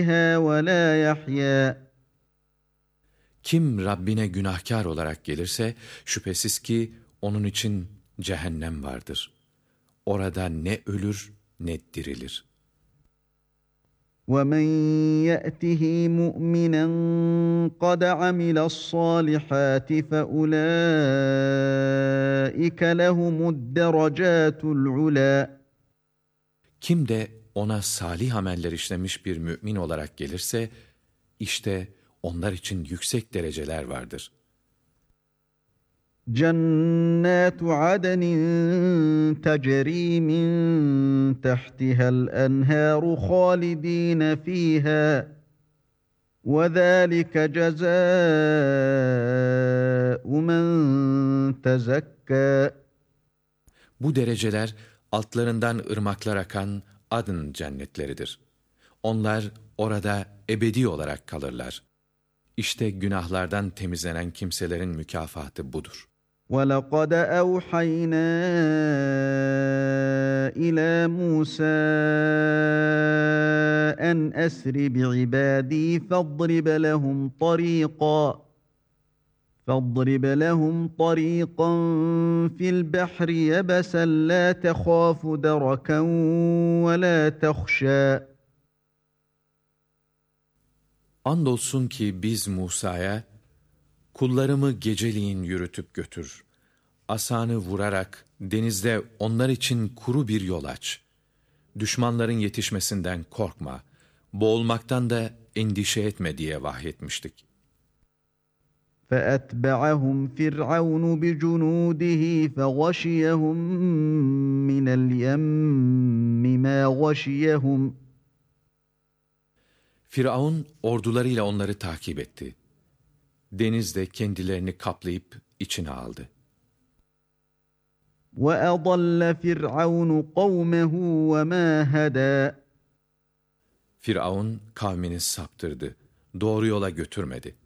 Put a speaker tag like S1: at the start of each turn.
S1: ولا يحيا.
S2: Kim Rabbine günahkar olarak gelirse şüphesiz ki onun için cehennem vardır. Orada ne ölür ne dirilir.
S1: وَمَنْ يَأْتِهِ مُؤْمِنًا قَدْ عَمِلَ الصَّالِحَاتِ فَأُولَٰئِكَ لَهُمُ الدَّرَجَاتُ الْعُلَى.
S2: Kim de ona salih ameller işlemiş bir mümin olarak gelirse, işte onlar için yüksek dereceler vardır.
S1: جَنَّاتُ عَدْنٍ تَجْرِي مِنْ تَحْتِهَا الْأَنْهَارُ خَالِدِينَ فِيهَا وَذَٰلِكَ جَزَاءُ مَنْ تَزَكَّى.
S2: Bu dereceler altlarından ırmaklar akan adın cennetleridir. Onlar orada ebedi olarak kalırlar. İşte günahlardan temizlenen kimselerin mükafatı budur.
S1: وَلَقَدْ أَوْحَيْنَا إِلَى مُوسَىٰ أَنْ أَسْرِ بِعِبَادِي فاضرب لهم طريقا في البحر يبسا لا تخاف دركا ولا تخشى.
S2: Andolsun ki biz Musa'ya, kullarımı geceliğin yürütüp götür. Asanı vurarak denizde onlar için kuru bir yol aç. Düşmanların yetişmesinden korkma, boğulmaktan da endişe etme diye vahyetmiştik.
S1: فَأَتْبَعَهُمْ فِرْعَوْنُ بِجُنُودِهِ فَغَشِيَهُمْ مِنَ الْيَمِّ مَا غَشِيَهُمْ.
S2: Firavun ordularıyla onları takip etti. Deniz de kendilerini kaplayıp içine aldı.
S1: وَأَضَلَّ فِرْعَوْنُ قَوْمَهُ وَمَا هَدَى.
S2: Firavun kavmini saptırdı, doğru yola götürmedi.